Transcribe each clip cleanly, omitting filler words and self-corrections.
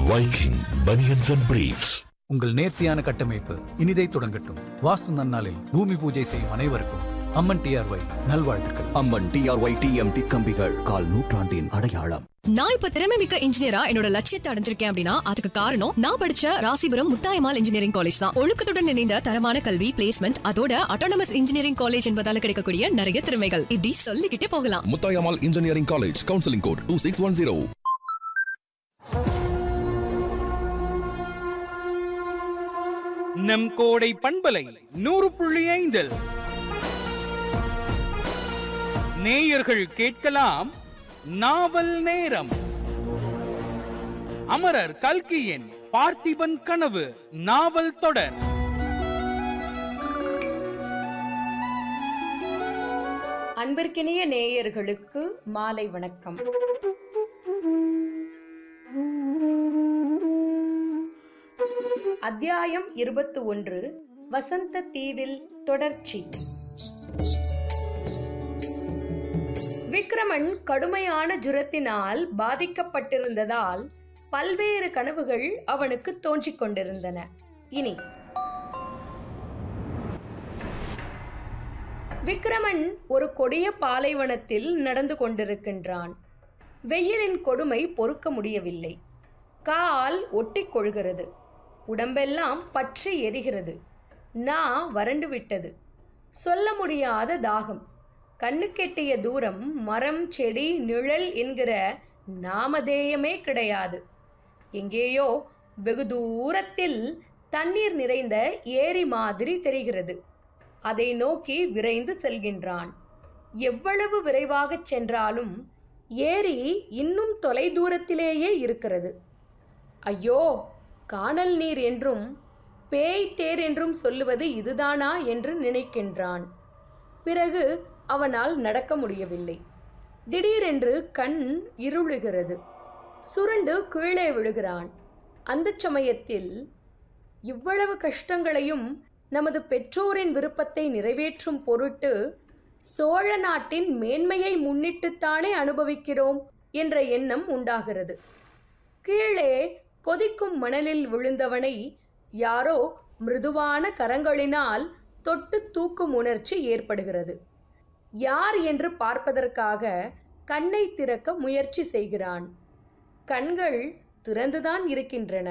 Viking Bunions and Briefs. உங்கள் நேர்த்தியான கட்டமைப்பு இனிதை தொடங்கட்டும். வாஸ்து நன்னாளில் பூமி பூஜை செய்யும் அனைவருக்கும் அம்மன் டிஆர்ஒய் நல்வாழ்த்துக்கள். அம்மன் டிஆர்ஒய் டிஎம்டி கம்பிகள் கால் நூற்றாண்டின் அடையாளம். நான் இப்ப திறமை மிக்க இன்ஜினியரா என்னோட லட்சியத்தை அடைஞ்சிருக்கேன் அப்படின்னா அதுக்கு காரணம் நான் படிச்ச ராசிபுரம் முத்தாயம்மாள் இன்ஜினியரிங் காலேஜ் தான். ஒழுக்கத்துடன் இணைந்த தரமான கல்வி, பிளேஸ்மெண்ட், அதோட அட்டானமஸ் இன்ஜினியரிங் காலேஜ் என்பதால கிடைக்கக்கூடிய நிறைய திறமைகள் இப்படி சொல்லிக்கிட்டே போகலாம். Muthayammal engineering college, counselling code 2610. நம் கோடை பண்பலை 100.5 நேயர்கள் கேட்கலாம் நாவல் நேரம். அமரர் கல்கியின் பார்த்திபன் கனவு நாவல் தொடர். அன்பிற்கினிய நேயர்களுக்கு மாலை வணக்கம். அத்தியாயம் 21 வசந்த தீவில் தொடர்ச்சி. விக்ரமன் கடுமையான ஜுரத்தினால் பாதிக்கப்பட்டிருந்ததால் பல்வேறு கனவுகள் அவனுக்கு தோன்றிக் கொண்டிருந்தன. இனி விக்ரமன் ஒரு கொடிய பாலைவனத்தில் நடந்து கொண்டிருக்கின்றான். வெயிலின் கொடுமை பொறுக்க முடியவில்லை. கால் ஒட்டிக் கொள்கிறது. உடம்பெல்லாம் பற்றி எரிகிறது. நா வறண்டு விட்டது. சொல்ல முடியாத தாகம். கண்ணுக்கெட்டிய தூரம் மரம், செடி, நிழல் என்கிற நாமதேயமே கிடையாது. எங்கேயோ வெகு தூரத்தில் தண்ணீர் நிறைந்த ஏரி மாதிரி தெரிகிறது. அதை நோக்கி விரைந்து செல்கின்றான். எவ்வளவு விரைவாக சென்றாலும் ஏரி இன்னும் தொலை தூரத்திலேயே இருக்கிறது. ஐயோ, காணல் நீர் என்றும் பேய் தேர் என்றும் சொல்லுவது இதுதானா என்று நினைக்கின்றான். பிறகு அவனால் நடக்க முடியவில்லை. திடீரென்று கண் இருளுகிறது. சுருண்டு கீழே விழுகிறான். அந்த சமயத்தில் இவ்வளவு கஷ்டங்களையும் நமது பெற்றோரின் விருப்பத்தை நிறைவேற்றும் பொருட்டு சோழ நாட்டின் மேன்மையை முன்னிட்டுத்தானே அனுபவிக்கிறோம் என்ற எண்ணம் உண்டாகிறது. கீழே கொதிக்கும் மணலில் விழுந்தவனை யாரோ மிருதுவான கரங்களினால் தொட்டு தூக்கும் உணர்ச்சி ஏற்படுகிறது. யார் என்று பார்ப்பதற்காக கண்ணை திறக்க முயற்சி செய்கிறான். கண்கள் திறந்துதான் இருக்கின்றன.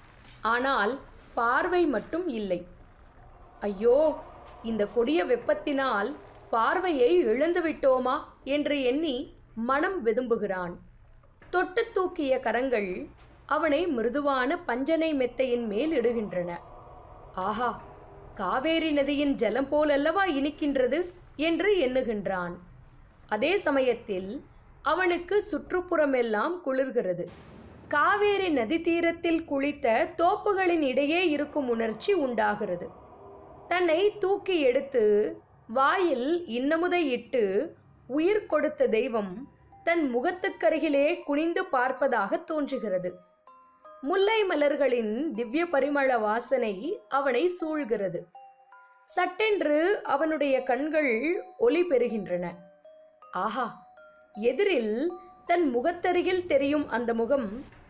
ஆனால் பார்வை மட்டும் இல்லை. ஐயோ, இந்த கொடிய வெப்பத்தினால் பார்வையை இழந்து விட்டோமா என்று எண்ணி மனம் வெதும்புகிறான். தொட்டு தூக்கிய கரங்கள் அவனை மிருதுவான பஞ்சனை மெத்தையின் மேல் இடுகின்றன. ஆஹா, காவேரி நதியின் ஜலம் போலல்லவா இனிக்கின்றது என்று எண்ணுகின்றான். அதே சமயத்தில் அவனுக்கு சுற்றுப்புறமெல்லாம் குளிர்கிறது. காவேரி நதி தீரத்தில் குளித்த தோப்புகளின் இடையே இருக்கும் உணர்ச்சி உண்டாகிறது. தன்னை தூக்கி எடுத்து வாயில் இன்னமுதை இட்டு உயிர் கொடுத்த தெய்வம் தன் முகத்துக்கருகிலே குனிந்து பார்ப்பதாக தோன்றுகிறது. முல்லை மலர்களின் திவ்ய பரிமள வாசனை அவனை சூழ்கிறது. சட்டென்று அவனுடைய கண்கள் ஒளி பெறுகின்றன. ஆஹா, எதிரில் தன் முகத்தருகில் தெரியும் அந்த முகம்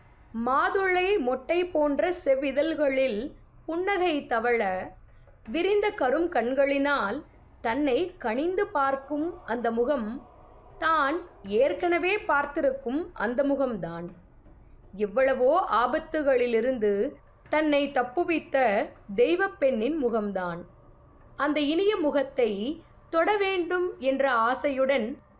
மாதுளை மொட்டை போன்ற செவ்விதழ்களில் புன்னகை தவழ விரிந்த கரும் கண்களினால் தன்னை கனிந்து பார்க்கும் அந்த முகம் தான் ஏற்கனவே பார்த்திருக்கும் அந்த முகம்தான். எவ்வளவோ ஆபத்துகளிலிருந்து தன்னை தப்புவித்த தெய்வ பெண்ணின் முகம்தான். அந்த இனிய முகத்தை தொட வேண்டும் என்ற ஆசையுடன்